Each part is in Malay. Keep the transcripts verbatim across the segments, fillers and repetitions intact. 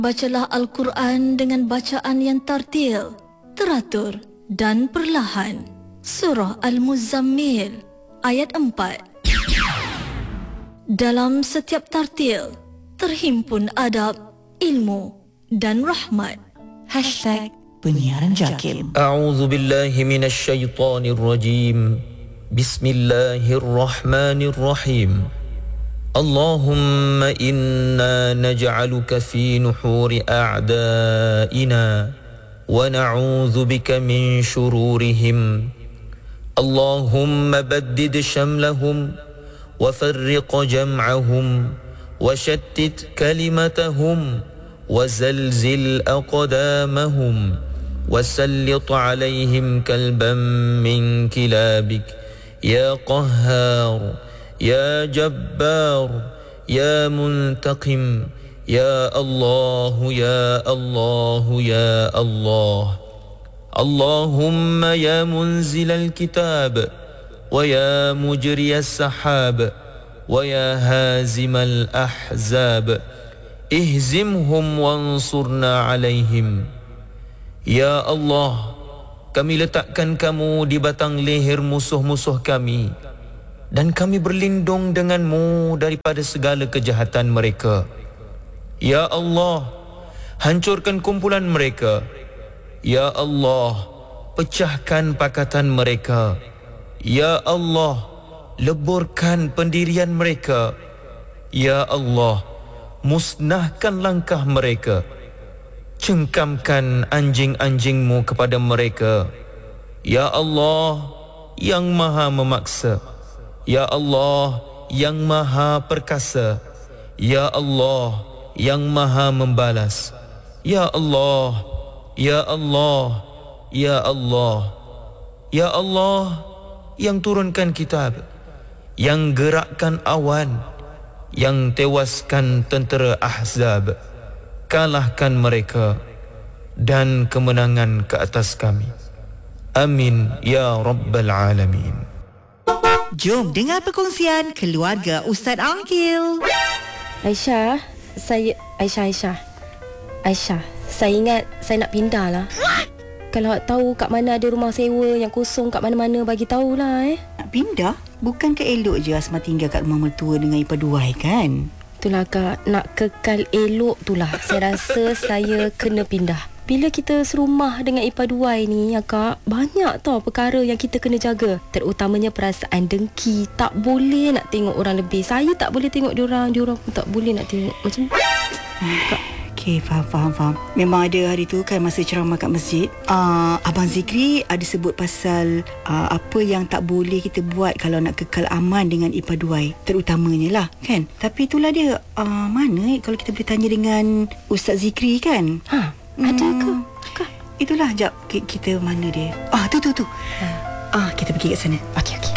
Bacalah Al-Quran dengan bacaan yang tartil, teratur dan perlahan. Surah Al-Muzammil ayat empat. Dalam setiap tartil terhimpun adab, ilmu dan rahmat. Hashtag Penyiaran Jakim. A'udzu billahi minasy syaithanir rajim. Bismillahirrahmanirrahim. Allahumma inna naj'aluka fi nuhuri a'da'ina wa na'udzu bika min shururihim. Allahumma baddid shamlahum wa farriq jam'ahum wa shattit kalimatahum wa zalzil aqdamahum wa sallit 'alayhim kalban min kilabik ya qahhar ya jabbar ya muntaqim ya Allah ya Allah ya Allah. Allahumma ya munzilal kitab wa ya mujriyas sahab wa ya hazimal ahzab ihzimhum wansurna alaihim. Ya Allah, kami letakkan kamu di batang leher musuh-musuh kami dan kami berlindung denganmu daripada segala kejahatan mereka. Ya Allah, hancurkan kumpulan mereka. Ya Allah, pecahkan pakatan mereka. Ya Allah, leburkan pendirian mereka. Ya Allah, musnahkan langkah mereka. Cengkamkan anjing-anjingmu kepada mereka. Ya Allah, yang maha memaksa. Ya Allah, yang maha perkasa. Ya Allah, yang maha membalas. Ya Allah, Ya Allah, Ya Allah, Ya Allah, yang turunkan kitab, yang gerakkan awan, yang tewaskan tentera Ahzab. Kalahkan mereka dan kemenangan ke atas kami. Amin ya Rabbal Alamin. Jom dengar perkongsian keluarga Ustaz Aqil. Aisyah, saya Aisyah Aisyah. Aisyah, saya ingat saya nak pindah lah. Kalau tahu kat mana ada rumah sewa yang kosong kat mana-mana, bagi tahulah eh. Nak pindah? Bukankah elok je Asma tinggal kat rumah mertua dengan ipaduai kan? Itulah kak, nak kekal elok tulah. Saya rasa saya kena pindah. Bila kita serumah dengan ipaduai ni ya kak, banyak tau perkara yang kita kena jaga. Terutamanya perasaan dengki. Tak boleh nak tengok orang lebih. Saya tak boleh tengok diorang, diorang pun tak boleh nak tengok. Macam kak. Okey, faham, faham, faham. Memang ada hari tu kan masa ceramah kat masjid, uh, Abang Zikri ada sebut pasal uh, apa yang tak boleh kita buat kalau nak kekal aman dengan ipaduai, terutamanya lah kan. Tapi itulah dia, uh, mana eh, kalau kita boleh tanya dengan Ustaz Zikri kan. Ha, ada hmm, ke? Kak? Itulah, jap kita mana dia. Ah, tu tu tu. Ha. Ah, kita pergi kat sana. Okey, okey.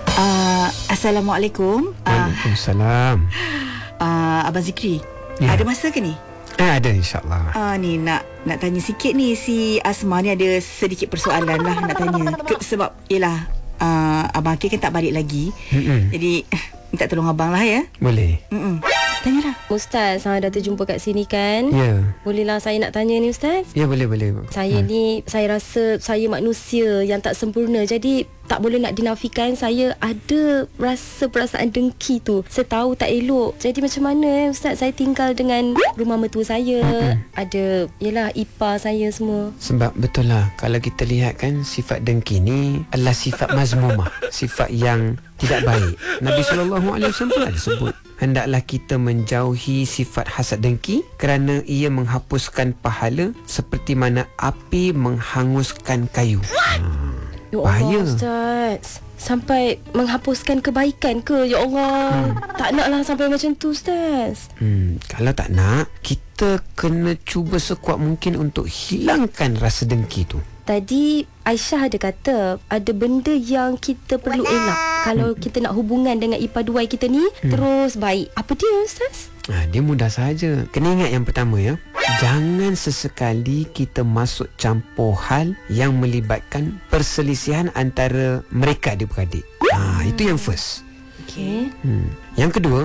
Uh, Assalamualaikum. Waalaikumsalam. Uh, uh, Abang Zikri, ya. Ada masa ke ni? Eh, ada insyaAllah. Ah, ni nak nak tanya sikit ni. Si Asma ni ada sedikit persoalan lah nak tanya. Ke, sebab yelah uh, Abang Akil kan tak balik lagi. Mm-mm. Jadi minta tolong abang lah ya. Boleh. Mm-mm. Tanyalah. Ustaz, ha, dah terjumpa kat sini kan? Ya. Bolehlah saya nak tanya ni Ustaz? Ya, boleh, boleh. Saya ha. ni, saya rasa saya manusia yang tak sempurna. Jadi tak boleh nak dinafikan saya ada rasa perasaan dengki tu. Saya tahu tak elok. Jadi macam mana Ustaz, saya tinggal dengan rumah mertua saya. Mm-mm. Ada, yelah, ipar saya semua. Sebab betul lah, kalau kita lihat kan, sifat dengki ni adalah sifat mazmumah. Sifat yang tidak baik. Nabi sallallahu alaihi wasallam pun ada sebut, hendaklah kita menjauhi sifat hasad dengki kerana ia menghapuskan pahala seperti mana api menghanguskan kayu. Hmm. Ya Allah, bahaya. Ustaz, sampai menghapuskan kebaikan ke? Ya Allah, hmm. tak naklah sampai macam tu Ustaz. Hmm, kalau tak nak, kita kena cuba sekuat mungkin untuk hilangkan rasa dengki tu. Tadi Aisyah ada kata ada benda yang kita perlu elak kalau hmm. kita nak hubungan dengan ipaduai kita ni hmm. terus baik. Apa dia Ustaz? Ha, dia mudah sahaja. Kena ingat yang pertama ya, jangan sesekali kita masuk campur hal yang melibatkan perselisihan antara mereka adik-beradik. Ha, itu yang first. Okey. Hmm. Yang kedua,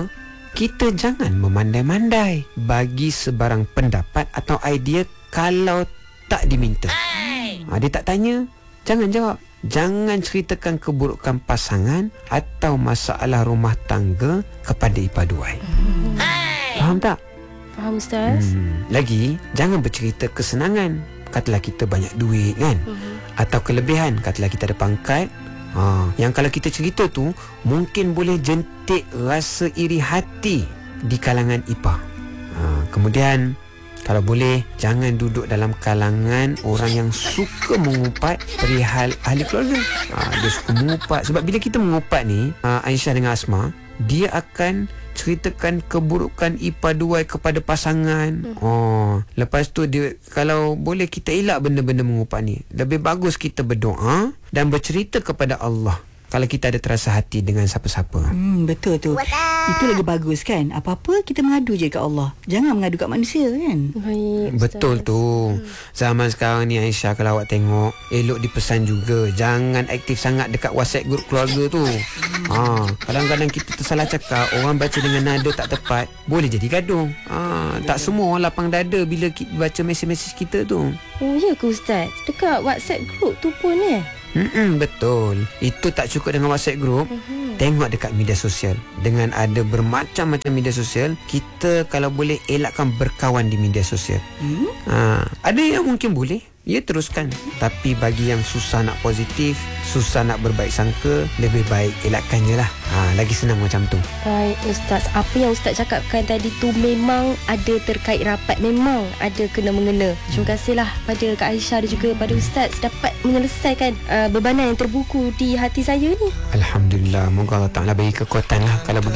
kita jangan memandai-mandai bagi sebarang pendapat atau idea kalau tak diminta. Ha, dia tak tanya, jangan jawab. Jangan ceritakan keburukan pasangan atau masalah rumah tangga kepada ipaduai. Hmm. Faham tak? Faham, Ustaz. Hmm. Lagi, jangan bercerita kesenangan. Katalah kita banyak duit kan, hmm. atau kelebihan. Katalah kita ada pangkat. Ha, yang kalau kita cerita tu mungkin boleh jentik rasa iri hati di kalangan ipar. Ha, kemudian kalau boleh, jangan duduk dalam kalangan orang yang suka mengumpat perihal ahli keluarga. Ha, dia suka mengumpat. Sebab bila kita mengumpat ni, ha, Aisyah dengan Asma, dia akan ceritakan keburukan ipaduai kepada pasangan. Hmm. Oh, lepas tu dia, kalau boleh kita elak benda-benda mengumpat ni. Lebih bagus kita berdoa dan bercerita kepada Allah kalau kita ada terasa hati dengan siapa-siapa. Hmm, betul tu. Itu lagi bagus kan. Apa-apa kita mengadu je kat Allah. Jangan mengadu kat manusia kan. Baik, betul tu. Hmm. Zaman sekarang ni Aisyah, kalau awak tengok, elok dipesan juga. Jangan aktif sangat dekat WhatsApp grup keluarga tu. Hmm. Ha, kadang-kadang kita tersalah cakap, orang baca dengan nada tak tepat, boleh jadi gaduh. Ha, tak semua orang lapang dada bila kita baca mesej-mesej kita tu. Oh ya ke Ustaz? Dekat WhatsApp group tu pun ya? Hmm, betul. Itu tak cukup dengan WhatsApp group. Uh-huh. Tengok dekat media sosial. Dengan ada bermacam-macam media sosial, kita kalau boleh elakkan berkawan di media sosial. Hmm? Ha, ada yang mungkin boleh, ya teruskan. Tapi bagi yang susah nak positif, susah nak berbaik sangka, lebih baik elakkan je lah. Ha, lagi senang macam tu. Baik Ustaz, apa yang Ustaz cakapkan tadi tu memang ada terkait rapat, memang ada kena-mengena. Terima kasihlah pada Kak Aisyah dan juga pada Ustaz dapat menyelesaikan uh, bebanan yang terbuku di hati saya ni. Alhamdulillah, moga Allah Ta'ala bagi kekuatan lah. Kalau